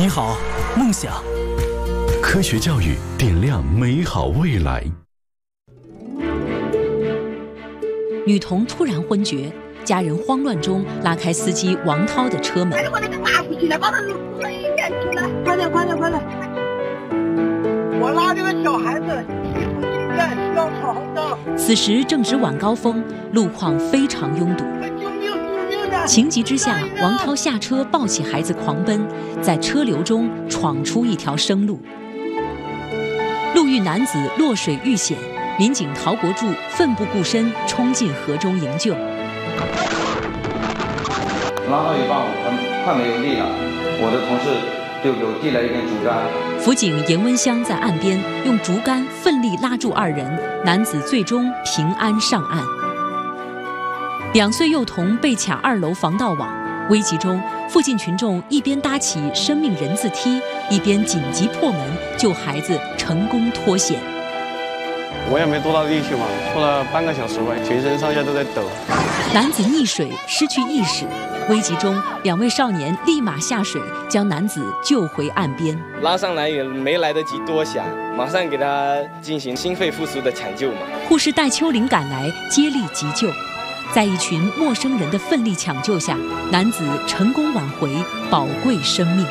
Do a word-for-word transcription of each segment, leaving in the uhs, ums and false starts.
你好，梦想。 科学教育点亮美好未来。 女童突然昏厥，家人慌乱中拉开司机王涛的车门。 我那个拿出去了，把他扔下去了！快点，快点，快点！我拉这个小孩子提出进站，需要闯红灯。 此时正值晚高峰，路况非常拥堵。 救命！救命的！ 情急之下，王涛下车抱起孩子狂奔，在车流中闯出一条生路。路遇男子落水遇险，民警陶国柱奋不顾身冲进河中营救。 拉到一半，我快没有力了，我的同事就给我递来一根竹竿。 辅警严文香在岸边用竹竿奋力拉住二人，男子最终平安上岸。两岁幼童被卡二楼防盗网，危急中，附近群众一边搭起生命人字梯，一边紧急破门救孩子，成功脱险。 我也没多大力气嘛，拖了半个小时吧，全身上下都在抖。 男子溺水失去意识，危急中，两位少年立马下水将男子救回岸边。 拉上来也没来得及多想，马上给他进行心肺复苏的抢救嘛。 护士戴秋玲赶来接力急救，在一群陌生人的奋力抢救下，男子成功挽回宝贵生命。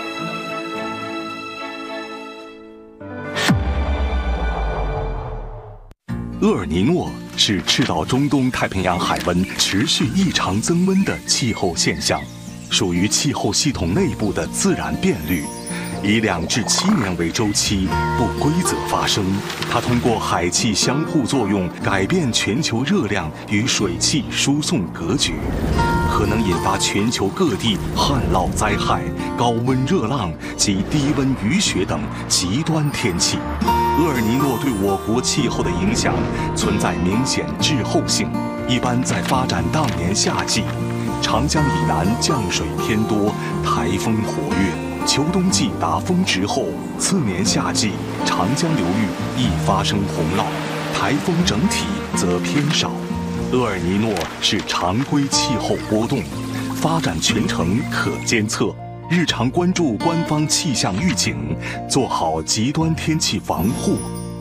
厄尔尼诺是赤道中东太平洋海温持续异常增温的气候现象，属于气候系统内部的自然变律，以两至七年为周期，不规则发生。它通过海气相互作用改变全球热量与水汽输送格局，可能引发全球各地旱涝灾害、高温热浪及低温雨雪等极端天气。厄尔尼诺对我国气候的影响存在明显滞后性，一般在发展当年夏季，长江以南降水偏多，台风活跃。秋冬季达峰值后，次年夏季长江流域易发生洪涝，台风整体则偏少。厄尔尼诺是常规气候波动，发展全程可监测，日常关注官方气象预警，做好极端天气防护。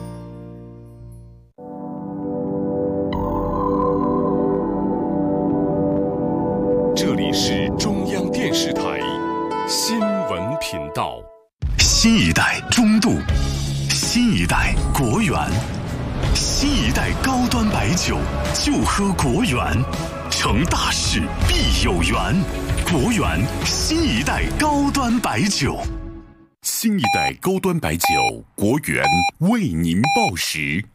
这里是中央电视台新闻频道。 新一代中度，新一代国源，新一代高端白酒就喝国源，成大事必有缘。国源新一代高端白酒， 新一代高端白酒，国源为您报时。